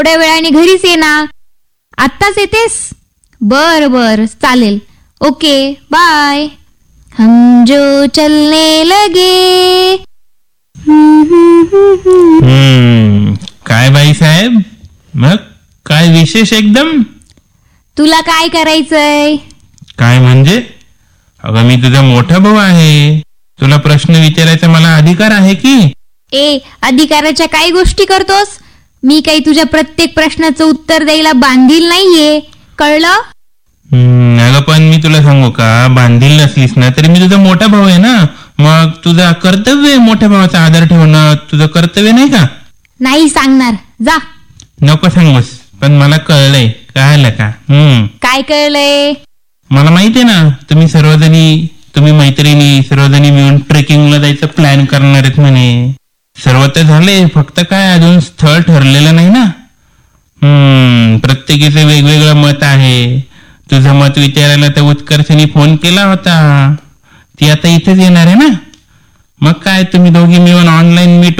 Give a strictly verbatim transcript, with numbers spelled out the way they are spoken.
थोड्या वेळाने घरीच ये ना. आत्ताच येतेस? बर बर चालेल. Okay bye. हम जो चलने लगे. हम्म काय बाई साहेब, मग काय विशेष एकदम? तुला काय करायचंय? काय म्हणजे? अगं मी तुझा मोठा भाऊ आहे, तुला प्रश्न विचारायचा मला अधिकार आहे की. ए, अधिकाराच्या काय गोष्टी करतोस? मी काही तुझ्या प्रत्येक प्रश्नाचं उत्तर द्यायला बांधील नाहीये, कळलं? हम्म अगं पण मी तुला सांगू का, बांधील नसलीस ना तरी मी तुझा मोठा भाऊ आहे ना. मग तुझा कर्तव्य आहे मोठ्या भावाचा आदर ठेवणं. तुझं कर्तव्य नाही का? नाही सांगणार, जा. नको सांगूस, पण मला कळलंय. कळलं का? हम्म काय कळलंय? मला माहितीये ना, तुम्ही सर्वजणी तुम्ही मैत्रिणी सर्वजणी मिळून ट्रेकिंगला जायचं प्लॅन करणार आहेत म्हणे. सर्व तर झाले, फक्त काय अजून स्थळ ठरलेलं नाही ना. हम्म प्रत्येकीचं वेगवेगळं मत आहे. तुझं मत विचारायला त्या उत्कर्षणी फोन केला होता. ती आता इथेच येणार आहे ना. मग काय तुम्ही दोघी मिळून ऑनलाईन मीट